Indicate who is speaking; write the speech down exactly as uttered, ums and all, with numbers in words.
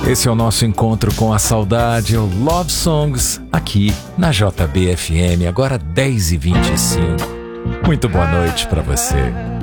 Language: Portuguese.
Speaker 1: Esse é o nosso encontro com a saudade, o Love Songs, aqui na J B F M, agora dez e vinte e cinco. Muito boa noite para você.